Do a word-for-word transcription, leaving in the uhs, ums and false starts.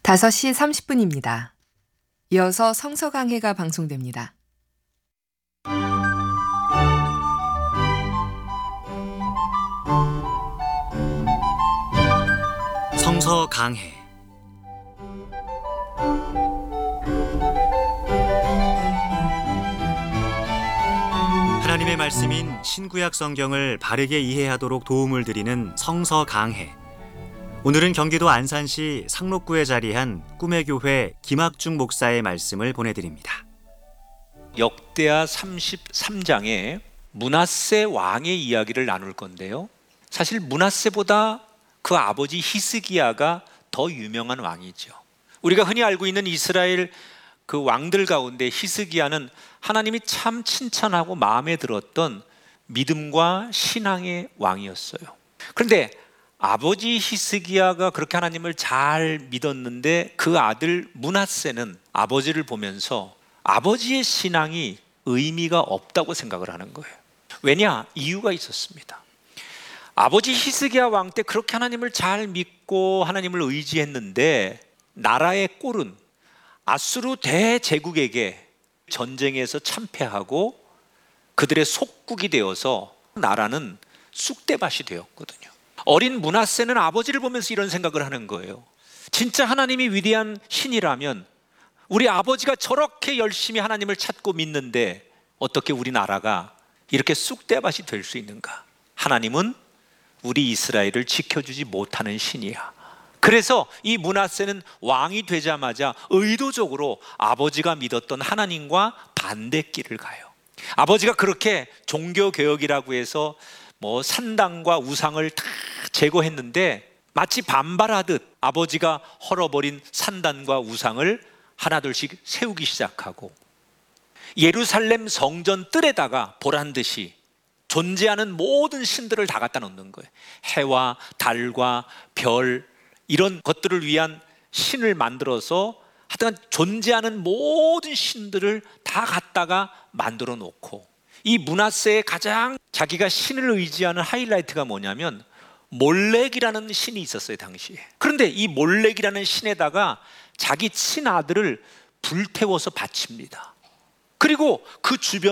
다섯 시 삼십 분입니다. 이어서 성서 강해가 방송됩니다. 성서 강해. 하나님의 말씀인 신구약 성경을 바르게 이해하도록 도움을 드리는 성서 강해. 오늘은 경기도 안산시 상록구에 자리한 꿈의 교회 김학중 목사의 말씀을 보내드립니다. 역대하 삼십삼 장에 므낫세 왕의 이야기를 나눌 건데요, 사실 므낫세보다 그 아버지 히스기야가 더 유명한 왕이죠. 우리가 흔히 알고 있는 이스라엘 그 왕들 가운데 히스기야는 하나님이 참 칭찬하고 마음에 들었던 믿음과 신앙의 왕이었어요. 그런데 아버지 히스기야가 그렇게 하나님을 잘 믿었는데 그 아들 므낫세는 아버지를 보면서 아버지의 신앙이 의미가 없다고 생각을 하는 거예요. 왜냐? 이유가 있었습니다. 아버지 히스기야 왕 때 그렇게 하나님을 잘 믿고 하나님을 의지했는데 나라의 꼴은 아수르 대제국에게 전쟁에서 참패하고 그들의 속국이 되어서 나라는 쑥대밭이 되었거든요. 어린 므낫세는 아버지를 보면서 이런 생각을 하는 거예요. 진짜 하나님이 위대한 신이라면 우리 아버지가 저렇게 열심히 하나님을 찾고 믿는데 어떻게 우리 나라가 이렇게 쑥대밭이 될 수 있는가? 하나님은 우리 이스라엘을 지켜주지 못하는 신이야. 그래서 이 므낫세는 왕이 되자마자 의도적으로 아버지가 믿었던 하나님과 반대길을 가요. 아버지가 그렇게 종교개혁이라고 해서 뭐 산당과 우상을 다 제거했는데 마치 반발하듯 아버지가 헐어버린 산단과 우상을 하나둘씩 세우기 시작하고 예루살렘 성전 뜰에다가 보란듯이 존재하는 모든 신들을 다 갖다 놓는 거예요. 해와 달과 별 이런 것들을 위한 신을 만들어서 하여튼 존재하는 모든 신들을 다 갖다가 만들어 놓고, 이 므낫세의 가장 자기가 신을 의지하는 하이라이트가 뭐냐면 몰렉이라는 신이 있었어요, 당시에. 그런데 이 몰렉이라는 신에다가 자기 친아들을 불태워서 바칩니다. 그리고 그 주변